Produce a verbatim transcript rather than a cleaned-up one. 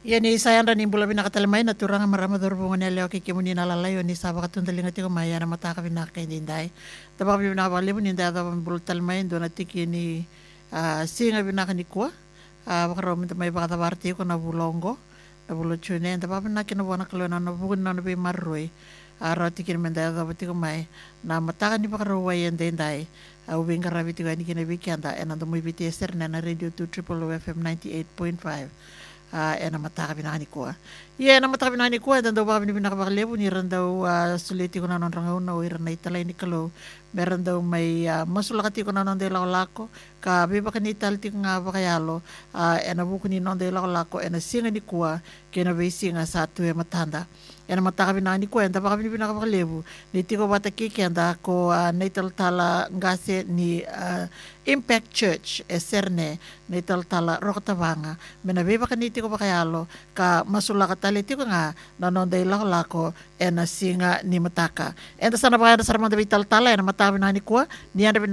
Yan ni sayang ran imbula pinakatalamay na turang maramador bunga ni aleo kikimuni na lalayo ni sabaka tundaling at yung maya na mataka pinaka inday. Tabak pinakapakalimu ni inday at bulot talmay do na tiki ni ah, singa pinaka ni kuwa. Bakaraw minta may bakatabarti ko na bulongo. Na bulot yun eh. Tabak pinakinabuan na kalo na nabugun na nabi maroy. Araw tiki naman day at ko may na mataka ni bakaraway yan day. Ubing karabi tiko ni kinabikyan da. E nando mo ibiti eser na na radio two triple O F M ninety-eight point five. Uh, ena mataka pinakani ko. Iya ena mataka pinakani ko dan daw ba pinakabakalebu ni ran daw uh, suliti ko na non rangaw na o iran na italay ni kalo. Meron daw may uh, masulakati ko na non de lako lako ka biba kani italti ko nga bakayalo uh, ena buko ni non de lako lako ena singa ni kuwa kena besi nga satu ya matanda. Ena mataka pinakani ko enda baka pinakabakalebu ni tiko bata kiki anda ko uh, naital tala ngase ni uh, Impact Church eserne naital tala Rokatabanga menabiba kaniti ko bakayalo ka masula ka taliti ko nga nanonday lako lako ena singa ni mataka enda sana bakayana sarang mga vital tala ena mataka pinakani ko ni anda